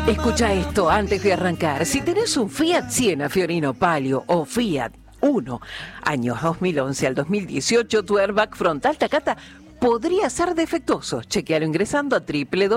Escucha esto antes de arrancar. Si tenés un Fiat Siena Fiorino Palio o Fiat Uno, años 2011 al 2018, tu airbag frontal Takata podría ser defectuoso. Chequealo ingresando a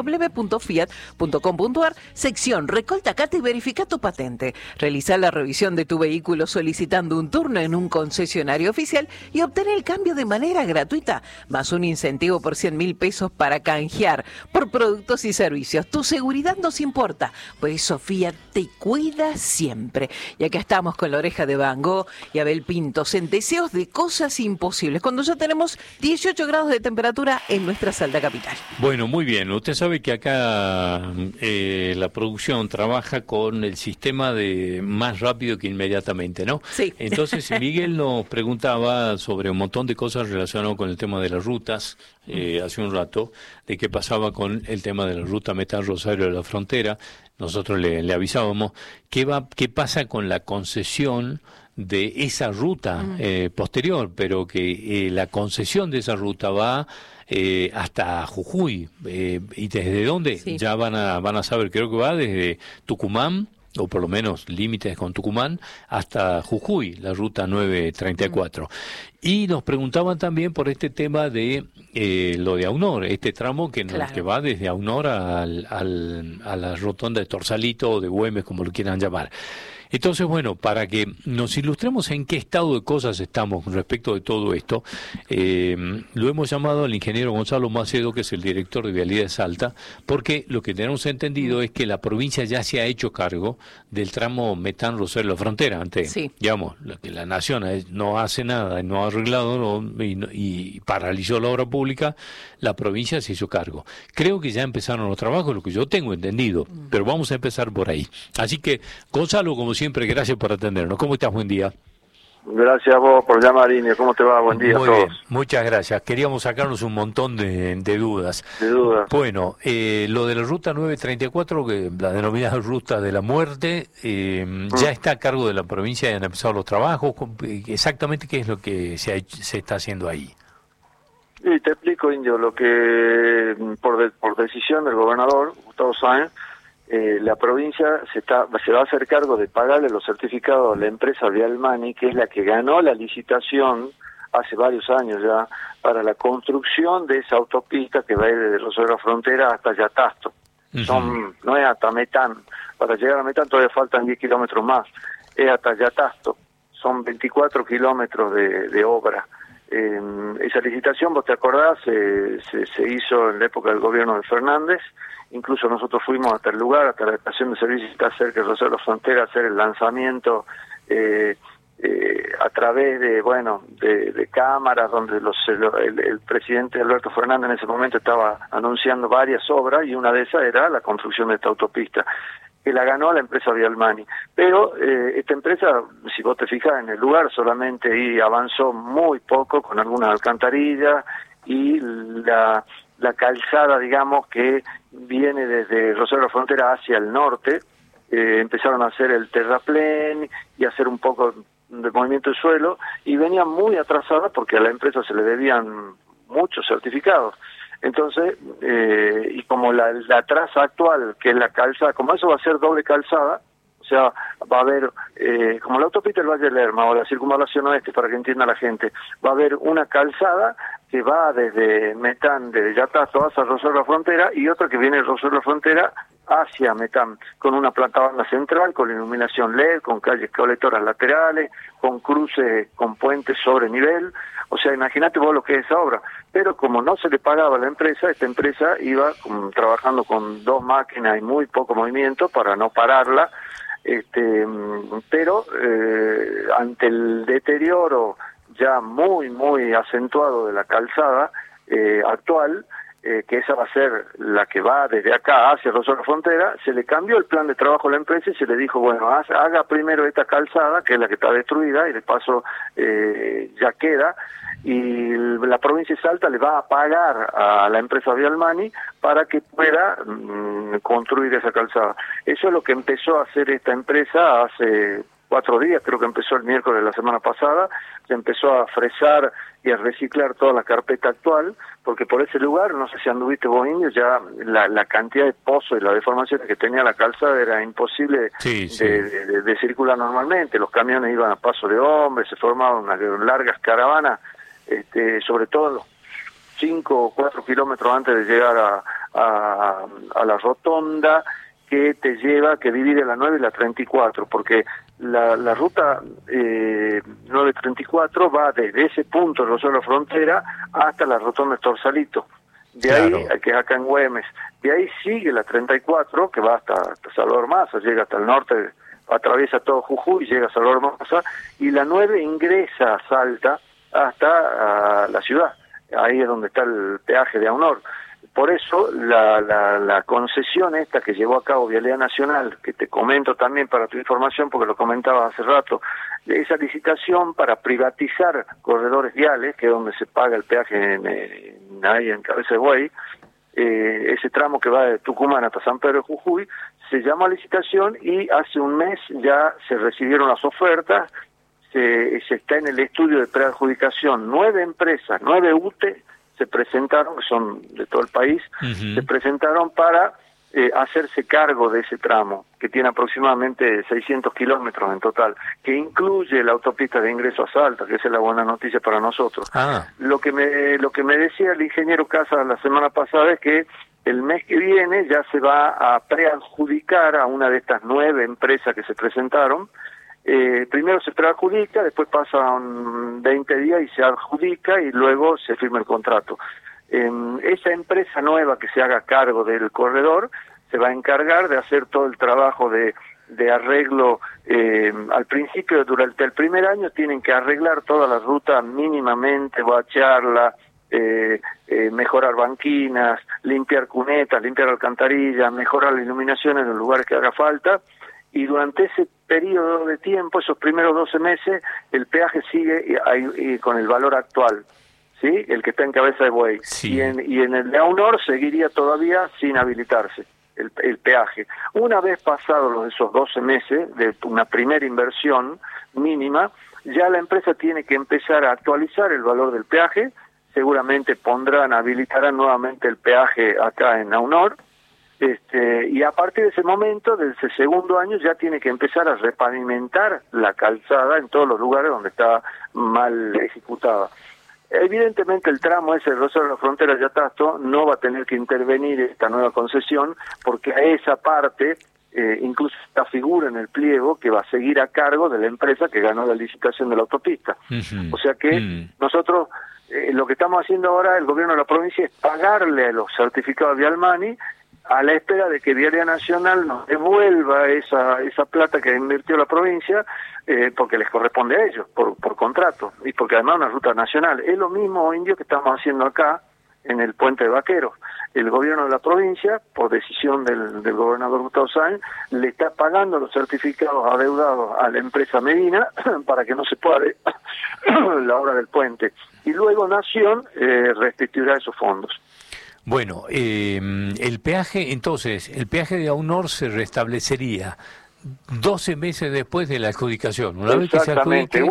www.fiat.com.ar, sección Recol Takata y verifica tu patente. Realiza la revisión de tu vehículo solicitando un turno en un concesionario oficial y obtén el cambio de manera gratuita, más un incentivo por 100.000 pesos para canjear por productos y servicios. Tu seguridad nos importa, por eso Fiat te cuida siempre. Y acá estamos con la oreja de Van Gogh y Abel Pintos en deseos de cosas imposibles, cuando ya tenemos 18 grados de temperatura en nuestra Salta capital. Bueno, muy bien. Usted sabe que acá la producción trabaja con el sistema de más rápido que inmediatamente, ¿no? Sí. Entonces, Miguel nos preguntaba sobre un montón de cosas relacionadas con el tema de las rutas, hace un rato, de qué pasaba con el tema de la ruta Metán Rosario de la Frontera. Nosotros le avisábamos qué pasa con la concesión de esa ruta posterior, pero que la concesión de esa ruta va hasta Jujuy, y desde dónde ya van a saber. Creo que va desde Tucumán, o por lo menos límites con Tucumán, hasta Jujuy, la ruta 934. Y nos preguntaban también por este tema de lo de Aunor, este tramo que va desde Aunor a la rotonda de Torsalito o de Güemes, como lo quieran llamar. Entonces, bueno, para que nos ilustremos en qué estado de cosas estamos respecto de todo esto, lo hemos llamado al ingeniero Gonzalo Macedo, que es el director de Vialidad de Salta, porque lo que tenemos entendido es que la provincia ya se ha hecho cargo del tramo Metán Rosario de la Frontera. Antes, digamos, la nación no hace nada, no ha arreglado y paralizó la obra pública, la provincia se hizo cargo. Creo que ya empezaron los trabajos, lo que yo tengo entendido, pero vamos a empezar por ahí. Así que, Gonzalo, como siempre, gracias por atendernos. ¿Cómo estás? Buen día. Gracias a vos por llamar, Inés. ¿Cómo te va? Buen día a todos. Bien, muchas gracias. Queríamos sacarnos un montón de dudas. Bueno, lo de la ruta 934, que la denominada ruta de la muerte, ya está a cargo de la provincia y han empezado los trabajos. Exactamente, ¿qué es lo que se está haciendo ahí? Sí, te explico, Indio, lo que por decisión del gobernador, Gustavo Sáenz, la provincia se va a hacer cargo de pagarle los certificados a la empresa Vialmani, que es la que ganó la licitación hace varios años ya, para la construcción de esa autopista que va a ir desde Rosario de la Frontera hasta Yatasto. No es hasta Metán, para llegar a Metán todavía faltan 10 kilómetros más, es hasta Yatasto, son 24 kilómetros de obra. Esa licitación, vos te acordás, se hizo en la época del gobierno de Fernández. Incluso nosotros fuimos hasta el lugar, hasta la estación de servicio que está cerca de Rosario de la Frontera, a hacer el lanzamiento a través de cámaras, donde el presidente Alberto Fernández en ese momento estaba anunciando varias obras, y una de esas era la construcción de esta autopista, que la ganó la empresa Vialmani. Pero esta empresa, si vos te fijas en el lugar, solamente avanzó muy poco con algunas alcantarillas y la calzada, digamos, que viene desde Rosario de la Frontera hacia el norte. Empezaron a hacer el terraplén y hacer un poco de movimiento de suelo, y venía muy atrasada porque a la empresa se le debían muchos certificados. Entonces, y como la traza actual, que es la calzada, como eso va a ser doble calzada, o sea, va a haber, como la autopista del Valle del Lerma o la circunvalación oeste, para que entienda la gente, va a haber una calzada que va desde Metán, desde Yatasto hacia Rosario de la Frontera, y otra que viene de Rosario de la Frontera hacia Metán, con una planta banda central, con iluminación LED, con calles colectoras laterales, con cruces, con puentes sobre nivel. O sea, imagínate vos lo que es esa obra. Pero como no se le pagaba a la empresa, esta empresa iba trabajando con 2 máquinas y muy poco movimiento para no pararla. Pero ante el deterioro ya muy acentuado de la calzada actual, que esa va a ser la que va desde acá hacia Rosario de la Frontera, se le cambió el plan de trabajo a la empresa y se le dijo, bueno, haga primero esta calzada, que es la que está destruida, y de paso ya queda, y la provincia de Salta le va a pagar a la empresa Vialmani para que pueda construir esa calzada. Eso es lo que empezó a hacer esta empresa hace 4 días, creo que empezó el miércoles de la semana pasada, se empezó a fresar y a reciclar toda la carpeta actual, porque por ese lugar, no sé si anduviste vos, Indio, ya la cantidad de pozos y la deformación que tenía la calzada era imposible de circular normalmente. Los camiones iban a paso de hombres, se formaban unas largas caravanas, sobre todo en los 5 o 4 kilómetros antes de llegar a la rotonda que te lleva, que divide la 9 y la 34, porque la ruta 934 va desde ese punto, Rosario de la Frontera, hasta la rotonda de Torsalito. De ahí, que es acá en Güemes. De ahí sigue la 34, que va hasta Salvador Maza, llega hasta el norte, atraviesa todo Jujuy, llega a Salvador Maza, y la 9 ingresa a Salta hasta la ciudad. Ahí es donde está el peaje de Aunor. Por eso la concesión esta que llevó a cabo Vialidad Nacional, que te comento también para tu información, porque lo comentaba hace rato, esa licitación para privatizar corredores viales, que es donde se paga el peaje ahí en Cabeza de Buey, ese tramo que va de Tucumán hasta San Pedro de Jujuy, se llama licitación y hace un mes ya se recibieron las ofertas, se está en el estudio de preadjudicación. 9 empresas, 9 UTE se presentaron, que son de todo el país, se presentaron para hacerse cargo de ese tramo, que tiene aproximadamente 600 kilómetros en total, que incluye la autopista de ingreso a Salta, que esa es la buena noticia para nosotros. Lo que me decía el ingeniero Casas la semana pasada es que el mes que viene ya se va a preadjudicar a una de estas 9 empresas que se presentaron. Primero se preadjudica, después pasan 20 días y se adjudica y luego se firma el contrato. Esa empresa nueva que se haga cargo del corredor se va a encargar de hacer todo el trabajo de arreglo. Al principio, durante el primer año, tienen que arreglar toda la ruta mínimamente, bachearla, mejorar banquinas, limpiar cunetas, limpiar alcantarillas, mejorar las iluminaciones en los lugares que haga falta. Y durante ese periodo de tiempo, esos primeros 12 meses, el peaje sigue con el valor actual, ¿sí? El que está en Cabeza de Buey. Sí. Y en el de Aunor seguiría todavía sin habilitarse el peaje. Una vez pasados esos 12 meses de una primera inversión mínima, ya la empresa tiene que empezar a actualizar el valor del peaje. Seguramente habilitarán nuevamente el peaje acá en Aunor. Y a partir de ese momento, del segundo año, ya tiene que empezar a repavimentar la calzada en todos los lugares donde está mal ejecutada. Evidentemente el tramo ese de Rosario de la Frontera Yatasto no va a tener que intervenir esta nueva concesión, porque a esa parte, incluso esta figura en el pliego, que va a seguir a cargo de la empresa que ganó la licitación de la autopista. O sea que nosotros, lo que estamos haciendo ahora, el gobierno de la provincia, es pagarle los certificados de Vialmani, a la espera de que Vialidad Nacional nos devuelva esa plata que invirtió la provincia, porque les corresponde a ellos, por contrato, y porque además es una ruta nacional. Es lo mismo, Indio, que estamos haciendo acá, en el Puente de Vaqueros. El gobierno de la provincia, por decisión del gobernador Gustavo Sáenz, le está pagando los certificados adeudados a la empresa Medina para que no se pare la obra del puente. Y luego Nación restituirá esos fondos. Bueno, el peaje de Aunor se restablecería 12 meses después de la adjudicación. Exactamente,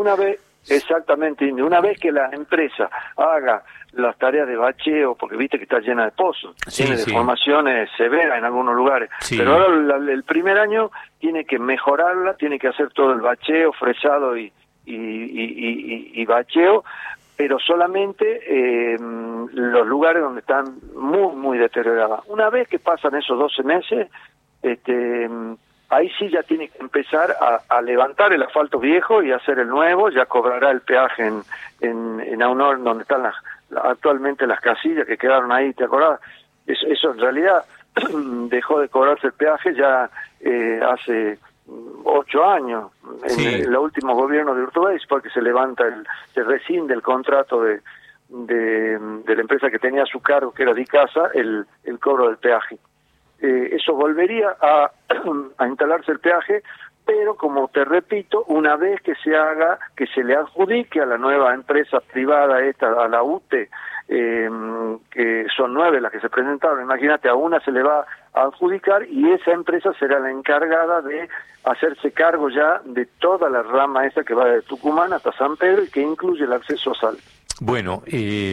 una vez que la empresa haga las tareas de bacheo, porque viste que está llena de pozos, tiene deformaciones severas en algunos lugares, pero ahora el primer año tiene que mejorarla, tiene que hacer todo el bacheo, fresado y bacheo, pero solamente los lugares donde están muy, muy deterioradas. Una vez que pasan esos 12 meses, ahí sí ya tiene que empezar a levantar el asfalto viejo y hacer el nuevo, ya cobrará el peaje en Aunor, donde están actualmente las casillas que quedaron ahí, ¿te acordás? Eso en realidad dejó de cobrarse el peaje ya hace 8 años, en el último gobierno de Urtubey, porque se rescinde el contrato de la empresa que tenía a su cargo, que era Dicasa, el cobro del peaje. Eso volvería a instalarse el peaje, pero como te repito, una vez que se le adjudique a la nueva empresa privada a la UTE, que son 9 las que se presentaron, imagínate, a una se le va a adjudicar, y esa empresa será la encargada de hacerse cargo ya de toda la rama esa que va de Tucumán hasta San Pedro y que incluye el acceso a Salta. Bueno,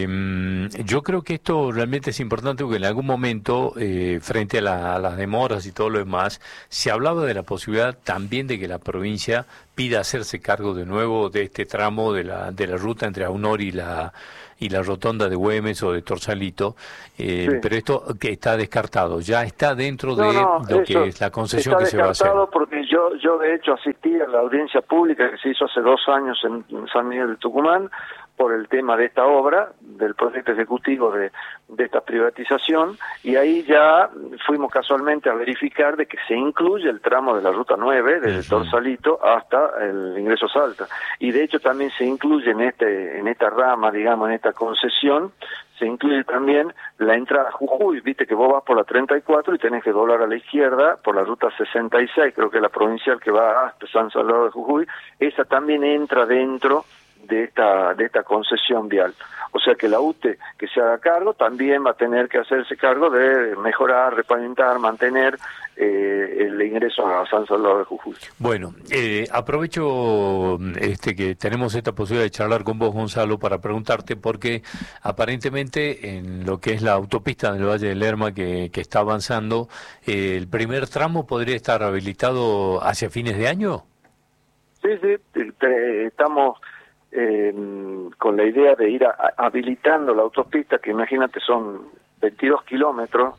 yo creo que esto realmente es importante porque en algún momento, frente a las demoras y todo lo demás, se hablaba de la posibilidad también de que la provincia pida hacerse cargo de nuevo de este tramo de la ruta entre Aunor y la rotonda de Güemes o de Torsalito, sí. Pero esto que está descartado, ya está dentro de lo que es la concesión que se va a hacer. Está descartado porque yo de hecho asistí a la audiencia pública que se hizo hace 2 años en San Miguel de Tucumán, por el tema de esta obra, del proyecto ejecutivo de esta privatización, y ahí ya fuimos casualmente a verificar de que se incluye el tramo de la Ruta 9, desde Torsalito hasta el ingreso a Salta. Y de hecho también se incluye en esta rama, digamos, en esta concesión, se incluye también la entrada a Jujuy. Viste que vos vas por la 34 y tenés que doblar a la izquierda por la Ruta 66, creo que es la provincial que va hasta San Salvador de Jujuy. Esa también entra dentro de esta concesión vial. O sea que la UTE que se haga cargo también va a tener que hacerse cargo de mejorar, repavimentar, mantener el ingreso a San Salvador de Jujuy. Bueno, aprovecho que tenemos esta posibilidad de charlar con vos, Gonzalo, para preguntarte porque aparentemente en lo que es la autopista del Valle del Lerma que está avanzando, el primer tramo podría estar habilitado hacia fines de año. Sí, estamos con la idea de ir habilitando la autopista, que imagínate son 22 kilómetros,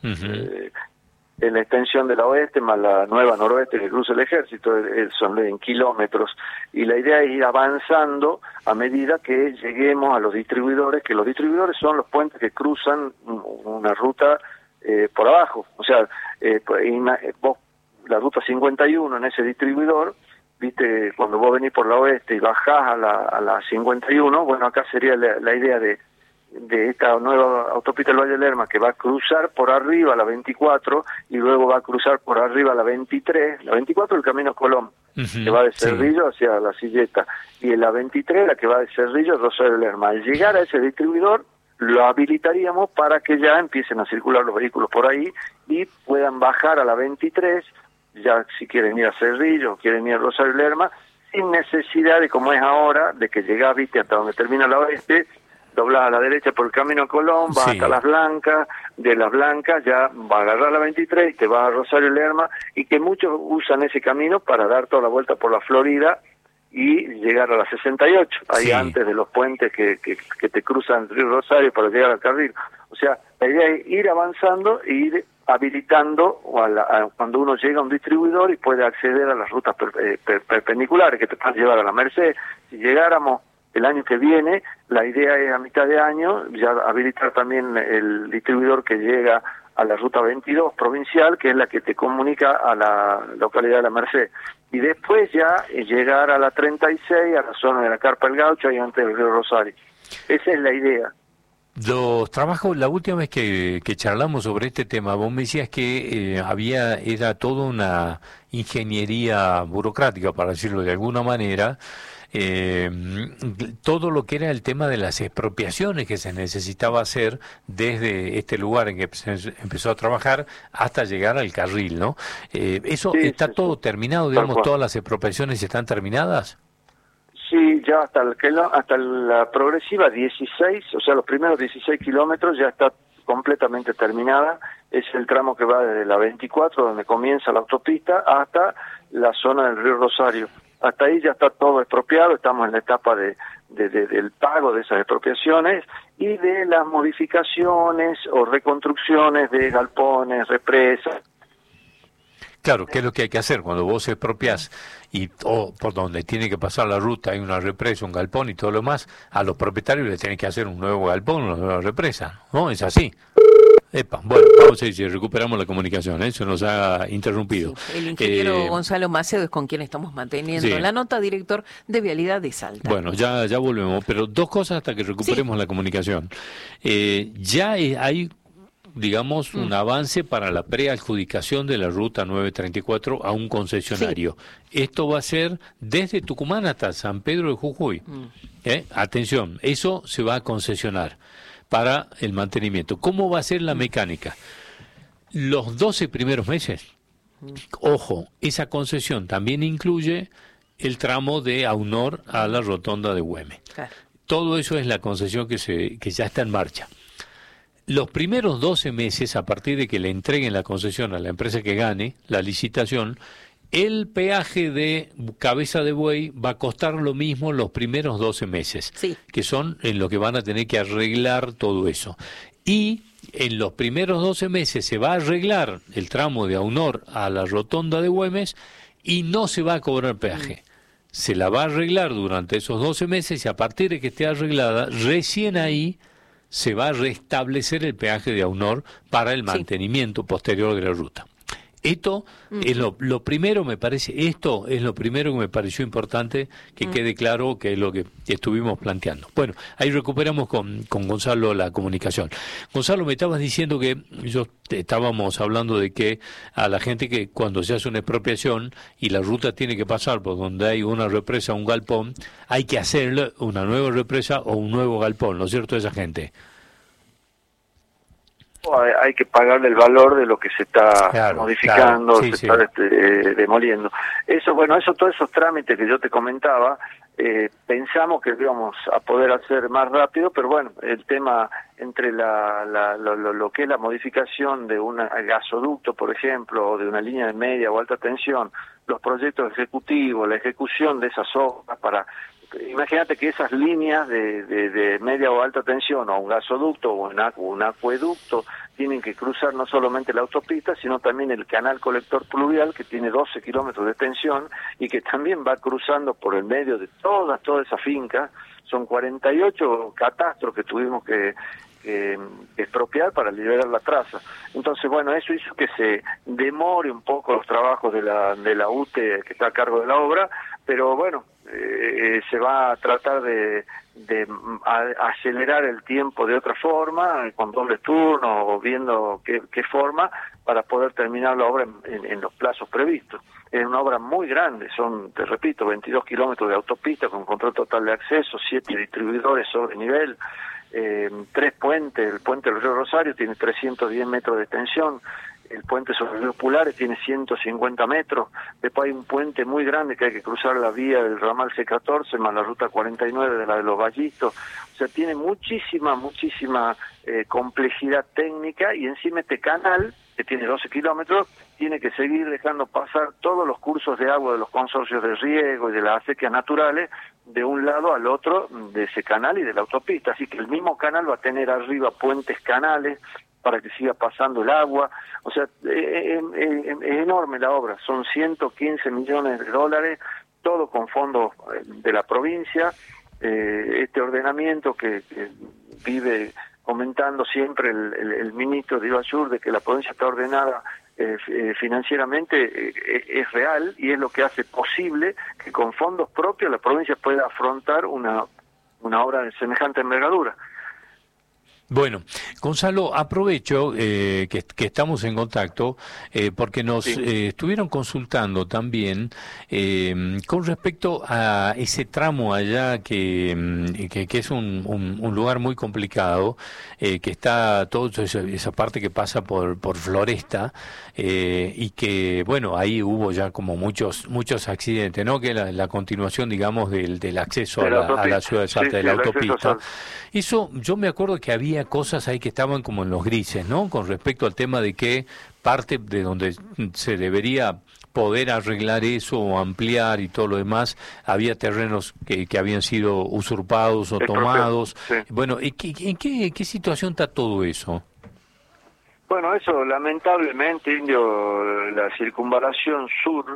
en la extensión de la oeste más la nueva noroeste que cruza el ejército, son en kilómetros, y la idea es ir avanzando a medida que lleguemos a los distribuidores, que los distribuidores son los puentes que cruzan una ruta por abajo, o sea, vos, la ruta 51 en ese distribuidor, viste, cuando vos venís por la oeste y bajás a la 51, bueno, acá sería la idea de esta nueva autopista del Valle del Lerma, que va a cruzar por arriba la 24 y luego va a cruzar por arriba la 23, la 24 el Camino Colón, que va de Cerrillo hacia la Silleta, y en la 23 la que va de Cerrillo a Rosario del Lerma. Al llegar a ese distribuidor, lo habilitaríamos para que ya empiecen a circular los vehículos por ahí y puedan bajar a la 23, ya si quieren ir a Cerrillo, quieren ir a Rosario Lerma, sin necesidad de, como es ahora, de que llegás, viste, hasta donde termina la oeste, doblás a la derecha por el Camino Colón, vas hasta Las Blancas, de Las Blancas ya va a agarrar la 23 y te vas a Rosario Lerma, y que muchos usan ese camino para dar toda la vuelta por la Florida y llegar a la 68, ahí antes de los puentes que te cruzan el río Rosario para llegar al carril. O sea, la idea es ir avanzando e ir habilitando cuando uno llega a un distribuidor y puede acceder a las rutas perpendiculares que te pueden llevar a la Merced. Si llegáramos el año que viene, la idea es a mitad de año ya habilitar también el distribuidor que llega a la ruta 22 provincial, que es la que te comunica a la localidad de la Merced, y después ya llegar a la 36, a la zona de la Carpa del Gaucho, ahí antes del río Rosario. Esa es la idea. Los trabajos, la última vez que charlamos sobre este tema, vos me decías que era toda una ingeniería burocrática, para decirlo de alguna manera, todo lo que era el tema de las expropiaciones que se necesitaba hacer desde este lugar en que se empezó a trabajar hasta llegar al carril, ¿no? ¿Eso está todo terminado, digamos, todas las expropiaciones están terminadas? Sí, ya hasta la progresiva 16, o sea, los primeros 16 kilómetros ya está completamente terminada. Es el tramo que va desde la 24, donde comienza la autopista, hasta la zona del río Rosario. Hasta ahí ya está todo expropiado, estamos en la etapa del pago de esas expropiaciones y de las modificaciones o reconstrucciones de galpones, represas. Claro, ¿qué es lo que hay que hacer cuando vos expropiás y por donde tiene que pasar la ruta hay una represa, un galpón y todo lo más? A los propietarios les tienen que hacer un nuevo galpón, una nueva represa, ¿no? Es así. Bueno, vamos a ver si recuperamos la comunicación, se nos ha interrumpido. Sí, el ingeniero Gonzalo Macedo es con quien estamos manteniendo la nota, director de Vialidad de Salta. Bueno, ya volvemos, pero dos cosas hasta que recuperemos la comunicación. Ya hay, digamos, un avance para la preadjudicación de la ruta 934 a un concesionario. Esto va a ser desde Tucumán hasta San Pedro de Jujuy. Atención, eso se va a concesionar para el mantenimiento. ¿Cómo va a ser la mecánica? Los 12 primeros meses, ojo, esa concesión también incluye el tramo de Aunor a la rotonda de Güemes. Claro. Todo eso es la concesión que ya está en marcha. Los primeros 12 meses, a partir de que le entreguen la concesión a la empresa que gane la licitación, el peaje de Cabeza de Buey va a costar lo mismo los primeros 12 meses, Sí. que son en lo que van a tener que arreglar todo eso. Y en los primeros 12 meses se va a arreglar el tramo de Aunor a la rotonda de Güemes y no se va a cobrar peaje. Se la va a arreglar durante esos 12 meses y a partir de que esté arreglada, recién ahí se va a restablecer el peaje de Aunor para el mantenimiento posterior de la ruta. Esto es lo primero, me parece, esto es lo primero que me pareció importante que quede claro, que es lo que estuvimos planteando. Bueno, ahí recuperamos con Gonzalo la comunicación. Gonzalo, me estabas diciendo que estábamos hablando de que a la gente que cuando se hace una expropiación y la ruta tiene que pasar por donde hay una represa o un galpón, hay que hacerle una nueva represa o un nuevo galpón, ¿no es cierto, esa gente? Hay que pagarle el valor de lo que se está modificando, sí, se está demoliendo. Eso, bueno, todos esos trámites que yo te comentaba, pensamos que íbamos a poder hacer más rápido, pero bueno, el tema entre lo que es la modificación de un gasoducto, por ejemplo, o de una línea de media o alta tensión, los proyectos ejecutivos, la ejecución de esas obras para... Imagínate que esas líneas de media o alta tensión o un gasoducto o un acueducto tienen que cruzar no solamente la autopista, sino también el canal colector pluvial que tiene 12 kilómetros de extensión y que también va cruzando por el medio de toda esa finca. Son 48 catastros que tuvimos que expropiar para liberar la traza. Entonces, bueno, eso hizo que se demore un poco los trabajos de la UTE que está a cargo de la obra, pero bueno, se va a tratar de acelerar el tiempo de otra forma, con doble turno o viendo qué forma, para poder terminar la obra en los plazos previstos. Es una obra muy grande, son, te repito, 22 kilómetros de autopista con control total de acceso, 7 distribuidores sobre nivel, 3 puentes. El puente del Río Rosario tiene 310 metros de extensión, el puente sobre el río Pulares tiene 150 metros, después hay un puente muy grande que hay que cruzar la vía del ramal C14 más la ruta 49 de la de los Vallitos. O sea, tiene muchísima complejidad técnica, y encima este canal, que tiene 12 kilómetros, tiene que seguir dejando pasar todos los cursos de agua de los consorcios de riego y de las acequias naturales de un lado al otro de ese canal y de la autopista. Así que el mismo canal va a tener arriba puentes canales para que siga pasando el agua. O sea, es enorme la obra, son 115 millones de dólares, todo con fondos de la provincia. Este ordenamiento que vive comentando siempre el ministro de Ivasur, de que la provincia está ordenada financieramente, es real, y es lo que hace posible que con fondos propios la provincia pueda afrontar una obra de semejante envergadura. Bueno, Gonzalo, aprovecho que estamos en contacto porque nos estuvieron consultando también con respecto a ese tramo allá que es un lugar muy complicado, que está toda esa parte que pasa por Floresta, y que, bueno, ahí hubo ya como muchos accidentes, ¿no? Que la continuación, digamos, del acceso a la ciudad de Salta, de la autopista. Eso, yo me acuerdo que había cosas ahí que estaban como en los grises, ¿no? Con respecto al tema de que parte de donde se debería poder arreglar eso o ampliar y todo lo demás, había terrenos que habían sido usurpados o tomados. Sí. Bueno, ¿en qué situación está todo eso? Bueno, eso lamentablemente, Indio, la circunvalación sur,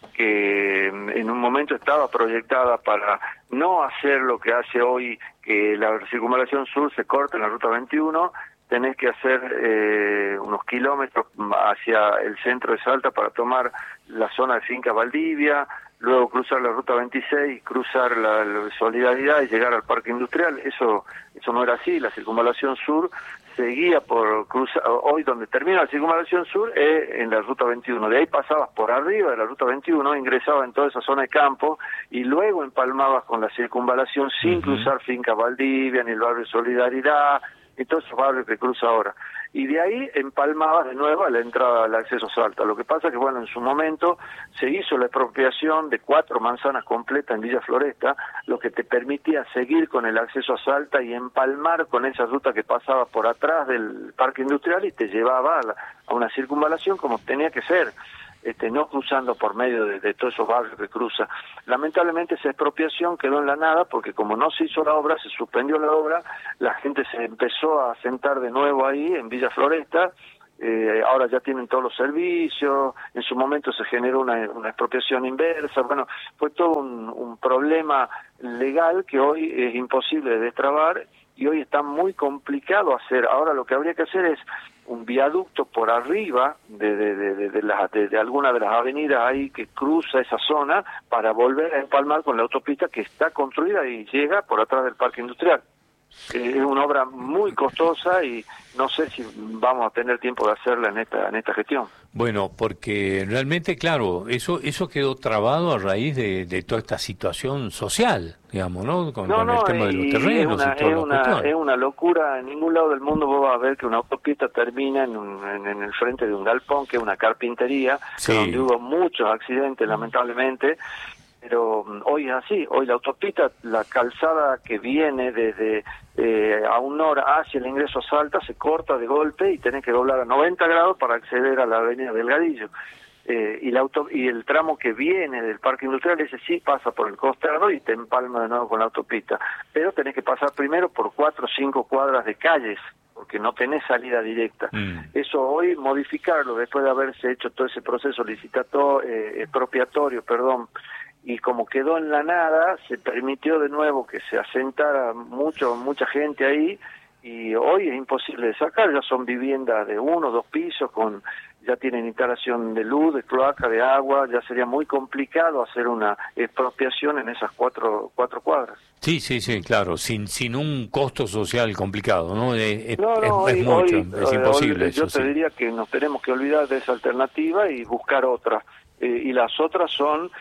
que en un momento estaba proyectada para no hacer lo que hace hoy, que la circunvalación sur se corta en la ruta 21, tenés que hacer unos kilómetros hacia el centro de Salta para tomar la zona de Finca Valdivia, luego cruzar la ruta 26, cruzar la Solidaridad y llegar al Parque Industrial. Eso no era así. La circunvalación sur seguía por cruzar, hoy donde termina la circunvalación sur es en la ruta 21, de ahí pasabas por arriba de la ruta 21, ingresabas en toda esa zona de campo y luego empalmabas con la circunvalación sin cruzar Finca Valdivia, ni el barrio Solidaridad, y todos esos barrios que cruza ahora. Y de ahí empalmaba de nuevo a la entrada al acceso a Salta. Lo que pasa es que, bueno, en su momento se hizo la expropiación de 4 manzanas completas en Villa Floresta, lo que te permitía seguir con el acceso a Salta y empalmar con esa ruta que pasaba por atrás del parque industrial y te llevaba a una circunvalación como tenía que ser. No cruzando por medio de todos esos barrios que cruza. Lamentablemente esa expropiación quedó en la nada porque como no se hizo la obra, se suspendió la obra, la gente se empezó a asentar de nuevo ahí en Villa Floresta, ahora ya tienen todos los servicios, en su momento se generó una expropiación inversa, bueno, fue todo un problema legal que hoy es imposible de destrabar y hoy está muy complicado hacer. Ahora lo que habría que hacer es un viaducto por arriba de alguna de las avenidas ahí que cruza esa zona para volver a empalmar con la autopista que está construida y llega por atrás del parque industrial. Es una obra muy costosa y no sé si vamos a tener tiempo de hacerla en esta gestión. Bueno, porque realmente, claro, eso quedó trabado a raíz de toda esta situación social, digamos, ¿no? Con el tema de los terrenos y todas las cuestiones. Es una locura. En ningún lado del mundo vos vas a ver que una autopista termina en el frente de un galpón, que es una carpintería, sí, donde hubo muchos accidentes, lamentablemente. Pero hoy es así, hoy la autopista, la calzada que viene desde a un hora hacia el ingreso a Salta se corta de golpe y tenés que doblar a 90 grados para acceder a la avenida Delgadillo. Y el tramo que viene del parque industrial, ese sí pasa por el costado y te empalma de nuevo con la autopista. Pero tenés que pasar primero por 4 o 5 cuadras de calles, porque no tenés salida directa. Eso hoy, modificarlo, después de haberse hecho todo ese proceso expropiatorio, y como quedó en la nada, se permitió de nuevo que se asentara mucha gente ahí, y hoy es imposible de sacar. Ya son viviendas de 1 o 2 pisos, ya tienen instalación de luz, de cloaca, de agua. Ya sería muy complicado hacer una expropiación en esas cuatro cuadras. Sí, claro, sin un costo social complicado, ¿no? Es imposible. Yo te diría que nos tenemos que olvidar de esa alternativa y buscar otra. Y las otras son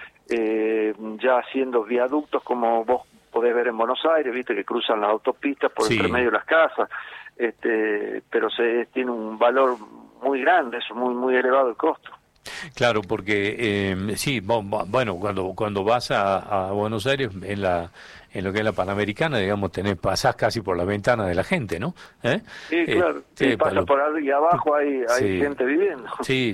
ya haciendo viaductos, como vos podés ver en Buenos Aires, viste que cruzan las autopistas por entre medio de las casas, pero tiene un valor muy grande, es muy elevado el costo. Claro, porque bueno, cuando vas a Buenos Aires en lo que es la Panamericana, digamos, pasás casi por la ventana de la gente, ¿no? Sí, claro, pasa por arriba y abajo hay gente viviendo. Sí.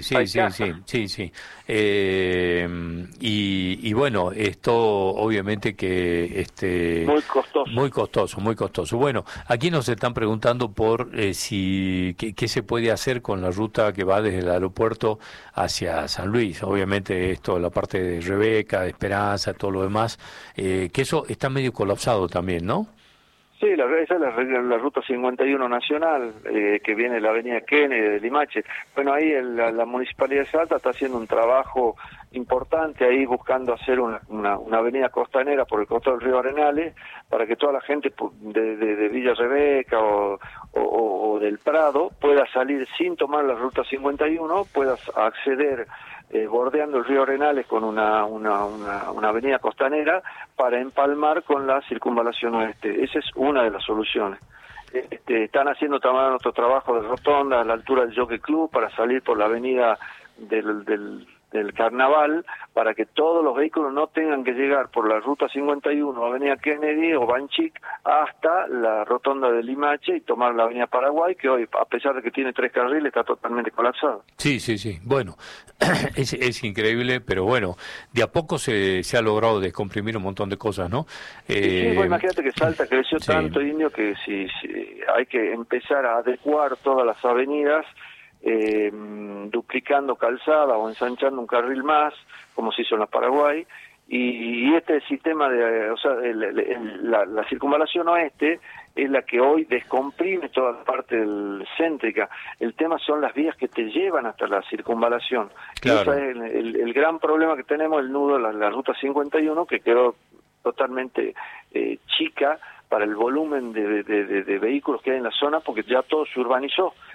Y bueno, esto obviamente que muy costoso. Bueno, aquí nos están preguntando por qué se puede hacer con la ruta que va desde el aeropuerto hacia San Luis. Obviamente esto, la parte de Rebeca, de Esperanza, todo lo demás, que eso está medio colapsado también, ¿no? Sí, esa es la ruta 51 nacional, que viene de la avenida Kennedy de Limache. Bueno, ahí la Municipalidad de Salta está haciendo un trabajo importante ahí, buscando hacer una avenida costanera por el costado del río Arenales, para que toda la gente de Villa Rebeca o del Prado pueda salir sin tomar la ruta 51, pueda acceder bordeando el río Arenales con una avenida costanera para empalmar con la circunvalación oeste. Esa es una de las soluciones. Están haciendo también otro trabajo de rotonda a la altura del Jockey Club para salir por la avenida del Carnaval, para que todos los vehículos no tengan que llegar por la ruta 51, avenida Kennedy o Banchic, hasta la rotonda de Limache y tomar la avenida Paraguay, que hoy, a pesar de que tiene 3 carriles, está totalmente colapsada. Sí. Bueno, es increíble, pero bueno, de a poco se ha logrado descomprimir un montón de cosas, ¿no? Pues imagínate que Salta creció tanto, Indio, que si hay que empezar a adecuar todas las avenidas, duplicando calzada o ensanchando un carril más, como se hizo en la Paraguay, y este sistema la circunvalación oeste es la que hoy descomprime toda la parte céntrica. El tema son las vías que te llevan hasta la circunvalación. Claro. Ese es el gran problema que tenemos, el nudo, la ruta 51, que quedó totalmente chica para el volumen de vehículos que hay en la zona, porque ya todo se urbanizó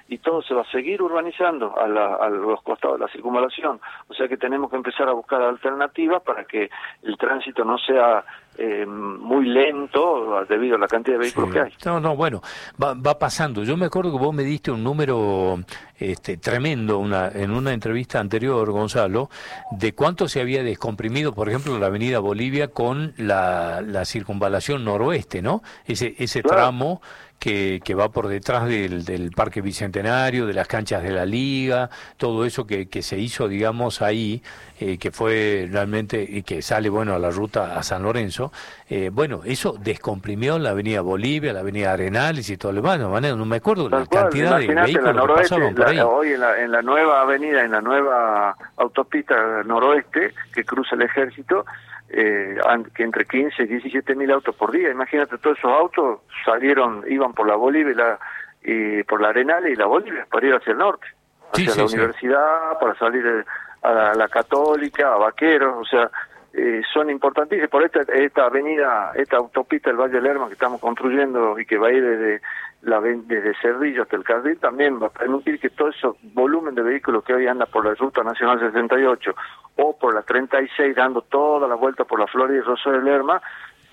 y todo se va a seguir urbanizando a los costados de la circunvalación. O sea que tenemos que empezar a buscar alternativas para que el tránsito no sea muy lento debido a la cantidad de vehículos que hay. No, bueno, va pasando. Yo me acuerdo que vos me diste un número tremendo en una entrevista anterior, Gonzalo, de cuánto se había descomprimido, por ejemplo, la avenida Bolivia con la circunvalación noroeste, ¿no? Ese claro. Tramo que va por detrás del Parque Bicentenario, de las canchas de la Liga, todo eso que se hizo, digamos, ahí, que fue realmente, y que sale, bueno, a la ruta a San Lorenzo, bueno, eso descomprimió la avenida Bolivia, la avenida Arenales y todo lo demás, no me acuerdo la cantidad de vehículos que pasaban por ahí. Hoy en la nueva avenida, en la nueva autopista noroeste, que cruza el Ejército, que entre 15 y 17 mil autos por día. Imagínate, todos esos autos iban por la Bolivia y por la Arenales y la Bolivia para ir hacia el norte, hacia la universidad, para salir a la Católica, a Vaqueros, o sea, son importantísimos. Por esta avenida, esta autopista del Valle del Lerma que estamos construyendo y que va a ir desde Cerrillo hasta el Carril, también va a permitir que todo ese volumen de vehículos que hoy anda por la Ruta Nacional 68 o por la 36 dando toda la vuelta por la Florida y Rosario del Lerma,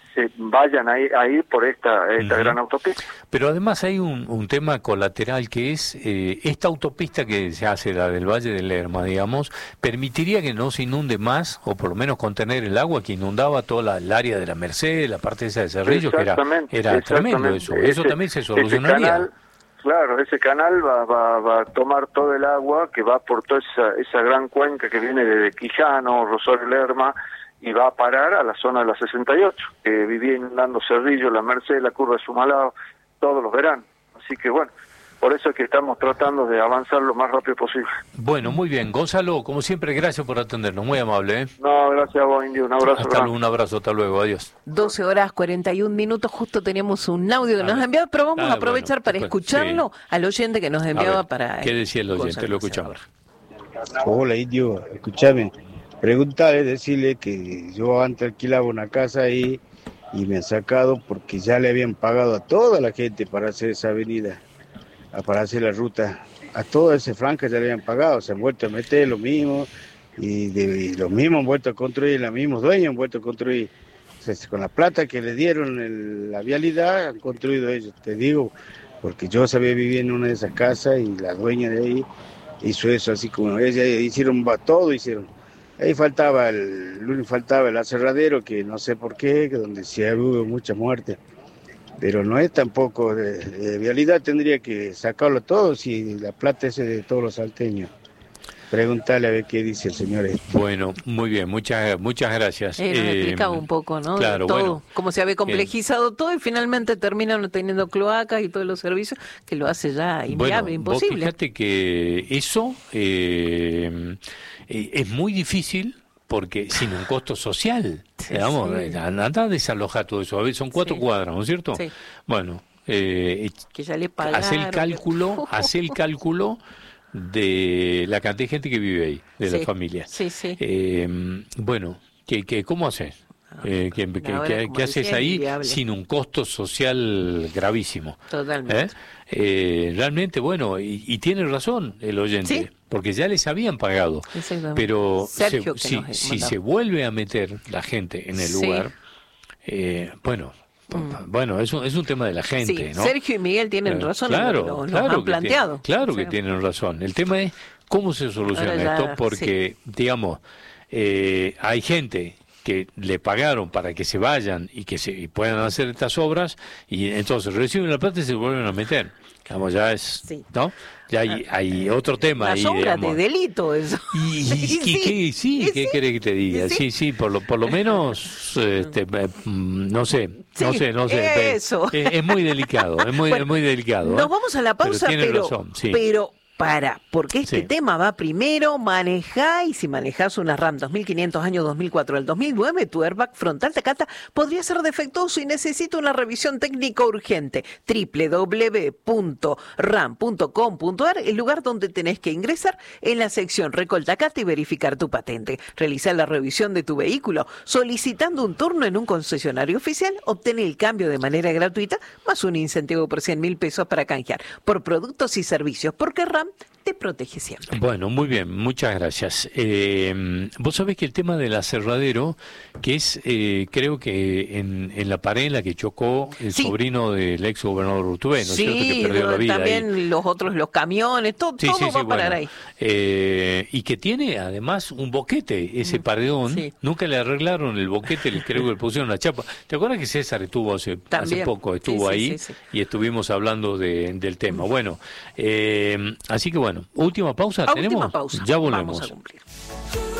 vayan a ir por esta gran autopista. Pero además hay un tema colateral que es esta autopista que se hace, la del Valle del Lerma, digamos, permitiría que no se inunde más, o por lo menos contener el agua que inundaba toda el área de la Merced, la parte esa de Cerrillo, que era tremendo eso. Eso también se solucionaría. Claro, ese canal va a tomar todo el agua que va por toda esa gran cuenca que viene de Quijano, Rosario Lerma, y va a parar a la zona de la 68, que vivía inundando Cerrillo, la Merced, la curva de Sumalao, todos los veranos. Así que bueno, por eso es que estamos tratando de avanzar lo más rápido posible. Bueno, muy bien. Gonzalo, como siempre, gracias por atendernos. Muy amable, ¿eh? No, gracias a vos, Indio. Un abrazo. Un abrazo, hasta luego. Adiós. 12 horas 41 minutos. Justo teníamos un audio que nos ha enviado, pero vamos a aprovechar para escucharlo al oyente que nos enviaba para... ¿Qué decía el oyente? Lo escuchamos. Hola, Indio. Escúchame. Preguntarle, decirle que yo antes alquilaba una casa ahí y me han sacado porque ya le habían pagado a toda la gente para hacer esa avenida, para hacer la ruta. A toda esa franja ya le habían pagado, se han vuelto a meter lo mismo y los mismos han vuelto a construir, los mismos dueños han vuelto a construir. O sea, con la plata que le dieron la vialidad han construido ellos, te digo, porque yo sabía vivir en una de esas casas y la dueña de ahí hizo eso así como ella, hicieron todo, hicieron. Ahí faltaba el aserradero, que no sé por qué, que donde sí hubo mucha muerte. Pero no es tampoco de vialidad, tendría que sacarlo todo si la plata es de todos los salteños. Pregúntale a ver qué dice el señor. Bueno, muy bien, muchas gracias. Nos explicaba un poco, ¿no? Claro, todo, bueno, cómo se había complejizado todo y finalmente terminan teniendo cloacas y todos los servicios que lo hace ya inviable, imposible. Vos fíjate que eso es muy difícil porque sin un costo social, digamos, anda a desalojar todo eso. A ver, son 4 cuadras, ¿no es cierto? Sí. Bueno, que ya le pagaron. Hace el cálculo de la cantidad de gente que vive ahí, de la familia. Sí, sí. Bueno, ¿cómo haces? ¿Qué haces ahí inviable, sin un costo social gravísimo? Totalmente. Realmente, bueno, y tiene razón el oyente, porque ya les habían pagado. Pero si se vuelve a meter la gente en el lugar, bueno, es un tema de la gente, ¿no? Sergio y Miguel tienen razón, claro han planteado. Que tienen razón. El tema es cómo se soluciona esto, porque, digamos, hay gente que le pagaron para que se vayan y que puedan hacer estas obras, y entonces reciben la plata y se vuelven a meter. Digamos, ya es, ¿no? Ya hay otro tema ahí, obras de delito, eso. ¿Qué querés que te diga? Sí, por lo menos, no sé. Eso. Es muy delicado, es muy delicado. Nos vamos a la pausa, pero porque este tema va primero, manejá, y si manejás una RAM 2500 año 2004 al 2009, tu airbag frontal Takata podría ser defectuoso y necesita una revisión técnica urgente. www.ram.com.ar, el lugar donde tenés que ingresar en la sección Recall Takata y verificar tu patente. Realizar la revisión de tu vehículo solicitando un turno en un concesionario oficial, obtener el cambio de manera gratuita, más un incentivo por 100.000 pesos para canjear por productos y servicios, porque RAM te protege siempre. Bueno, muy bien, muchas gracias. Vos sabés que el tema del aserradero, que es, creo que en la pared en la que chocó el sobrino del ex gobernador Urtubey, ¿no es cierto? Que perdió la vida también ahí. Los otros, los camiones, todo va a parar ahí. Y que tiene además un boquete, ese paredón, nunca le arreglaron el boquete, creo que le pusieron la chapa. ¿Te acuerdas que César estuvo hace poco, estuvo ahí y estuvimos hablando del tema? Bueno, así que bueno, última pausa, ¿tenemos? Pausa. Ya volvemos. Vamos a cumplir.